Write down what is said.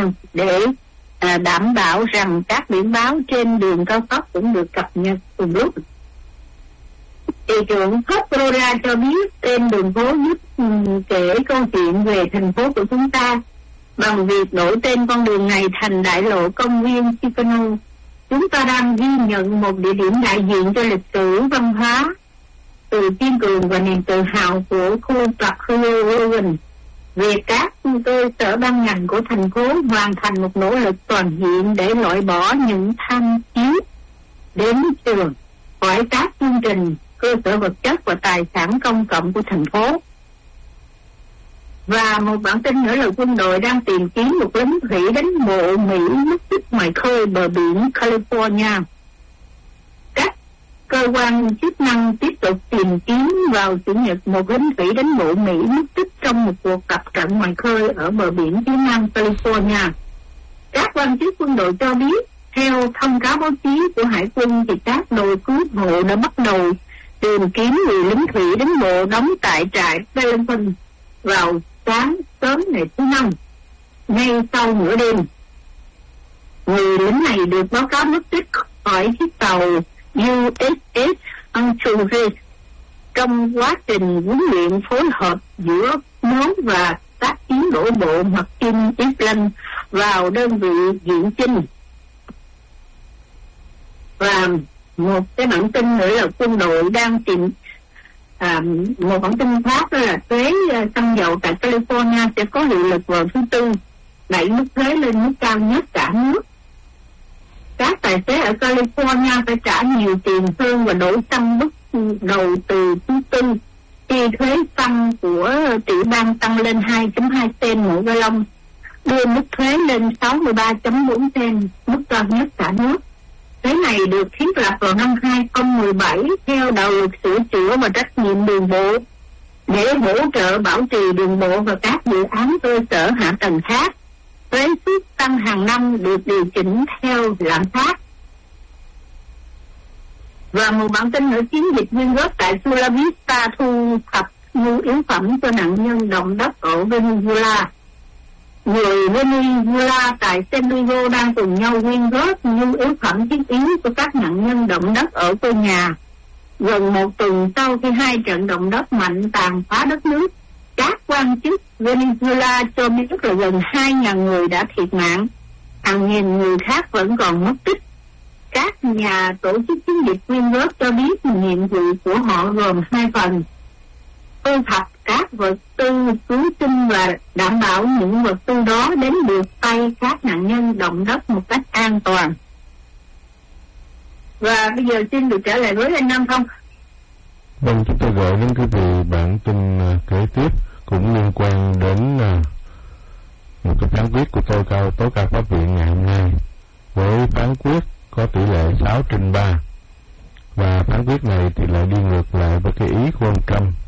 Nha để đảm bảo rằng các biển báo trên đường cao tốc cũng được cập nhật cùng lúc. Thị trưởng Florida cho biết tên đường phố giúp kể câu chuyện về thành phố của chúng ta bằng việc đổi tên con đường này thành đại lộ công viên Chicano. Chúng ta đang ghi nhận một địa điểm đại diện cho lịch sử văn hóa, sự kiên cường và niềm tự hào của khu tập Logan. Về các cơ sở ban ngành của thành phố hoàn thành một nỗ lực toàn diện để loại bỏ những tham chiếu đến trường khỏi các chương trình cơ sở vật chất và tài sản công cộng của thành phố. Và một bản tin nữa là quân đội đang tìm kiếm một lính thủy đánh bộ Mỹ mất tích ngoài khơi bờ biển California. Các cơ quan chức năng tiếp tục tìm kiếm vào Chủ nhật một lính thủy đánh bộ Mỹ mất tích trong một cuộc tập trận ngoài khơi ở bờ biển phía nam California. Các quan chức quân đội cho biết, theo thông cáo báo chí của Hải quân, thì các đội cứu hộ đã bắt đầu tìm kiếm người lính thủy đánh bộ đóng tại trại Bellingham vào sáng sớm ngày thứ Năm, ngay sau nửa đêm. Người lính này được báo cáo mất tích khỏi chiếc tàu USS Anchorage trong quá trình huấn luyện phối hợp giữa nhóm và tác chiến đổ bộ hoặc Kim Island vào đơn vị diện chinh. Và một cái bản tin nữa là quân đội đang tìm một bản tin khác, đó là thuế xăng dầu tại California sẽ có hiệu lực vào thứ Tư, đẩy mức thuế lên mức cao nhất cả nước. Các tài xế ở California phải trả nhiều tiền hơn và đổi xăng bắt đầu từ thứ Tư, khi thuế xăng của tiểu bang tăng lên 2.2 cent mỗi gallon, đưa mức thuế lên 63.4 cent, mức cao nhất cả nước. Thuế này được thiết lập vào năm 2017 theo đạo luật sửa chữa và trách nhiệm đường bộ để hỗ trợ bảo trì đường bộ và các dự án cơ sở hạ tầng khác. Thuế suất tăng hàng năm được điều chỉnh theo lạm phát. Và một bản tin nữa, chiến dịch quyên góp tại Sula Vista thu thập nhu yếu phẩm cho nạn nhân động đất ở Venezuela. Người Venezuela tại San Diego đang cùng nhau quyên góp nhu yếu phẩm thiết yếu của các nạn nhân động đất ở quê nhà. Gần một tuần sau khi hai trận động đất mạnh tàn phá đất nước, các quan chức Venezuela cho biết là gần 2.000 người đã thiệt mạng, hàng nghìn người khác vẫn còn mất tích. Các nhà tổ chức chiến dịch quyên góp cho biết nhiệm vụ của họ gồm hai phần: thu thập các vật tư cứu sinh và đảm bảo những vật tư đó đến được tay các nạn nhân động đất một cách an toàn. Và bây giờ xin được trở lại với anh Nam Phong. Vâng, chúng tôi gửi đến quý vị bản tin kế tiếp cũng liên quan đến một cái phán quyết của tố cáo pháp viện ngày hôm nay, với phán quyết có tỷ lệ 6/3, và phán quyết này thì lại đi ngược lại với cái ý của ông Trump